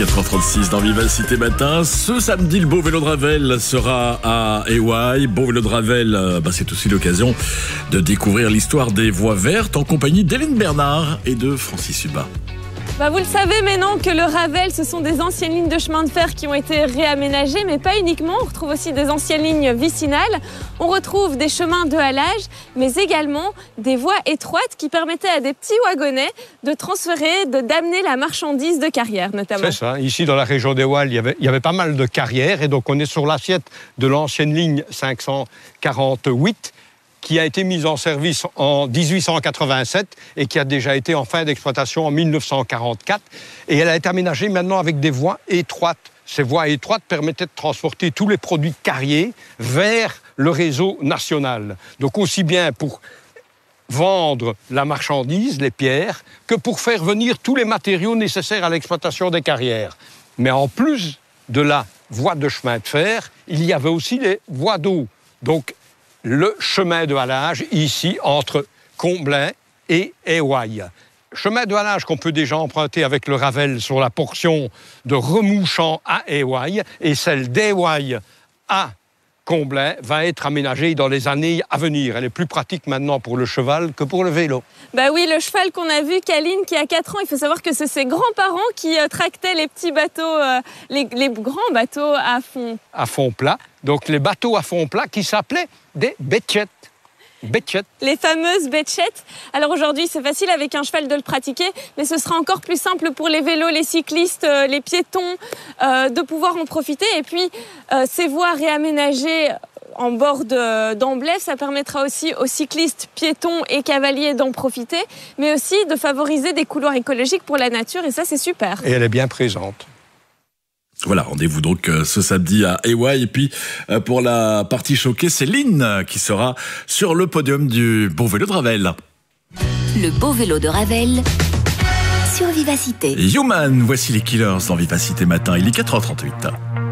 4h36 dans Vivacité Matin. Ce samedi, le Beau Vélo de Ravel sera à Ewaï. Beau Vélo de Ravel, c'est aussi l'occasion de découvrir l'histoire des voies vertes en compagnie d'Hélène Bernard et de Francis Hubin. Vous le savez maintenant que le Ravel, ce sont des anciennes lignes de chemin de fer qui ont été réaménagées, mais pas uniquement. On retrouve aussi des anciennes lignes vicinales. On retrouve des chemins de halage, mais également des voies étroites qui permettaient à des petits wagonnets de transférer, d'amener la marchandise de carrière, notamment. C'est ça. Ici, dans la région d'Ewaï, il y avait pas mal de carrières. Et donc, on est sur l'assiette de l'ancienne ligne 548, qui a été mise en service en 1887 et qui a déjà été en fin d'exploitation en 1944. Et elle a été aménagée maintenant avec des voies étroites. Ces voies étroites permettaient de transporter tous les produits carriers vers le réseau national. Donc aussi bien pour vendre la marchandise, les pierres, que pour faire venir tous les matériaux nécessaires à l'exploitation des carrières. Mais en plus de la voie de chemin de fer, il y avait aussi les voies d'eau. Donc, le chemin de halage, ici, entre Comblain et Ewaï. Chemin de halage qu'on peut déjà emprunter avec le Ravel sur la portion de Remouchant à Ewaï, et celle d'Ewaï à Comblain va être aménagée dans les années à venir. Elle est plus pratique maintenant pour le cheval que pour le vélo. Oui, le cheval qu'on a vu, Kaline, qui a 4 ans, il faut savoir que c'est ses grands-parents qui tractaient les petits bateaux, les grands bateaux à fond. À fond plat. Donc les bateaux à fond plat qui s'appelaient des bétchettes. Les fameuses bétchettes. Alors aujourd'hui, c'est facile avec un cheval de le pratiquer, mais ce sera encore plus simple pour les vélos, les cyclistes, les piétons, de pouvoir en profiter. Et puis, ces voies réaménagées en bord d'Amblève, ça permettra aussi aux cyclistes, piétons et cavaliers d'en profiter, mais aussi de favoriser des couloirs écologiques pour la nature, et ça, c'est super. Et elle est bien présente. Voilà, rendez-vous donc ce samedi à Ewaï. Et puis, pour la partie choquée, c'est Lynn qui sera sur le podium du Beau Vélo de Ravel. Le Beau Vélo de Ravel sur Vivacité. Human, voici les Killers dans Vivacité Matin. Il est 4h38.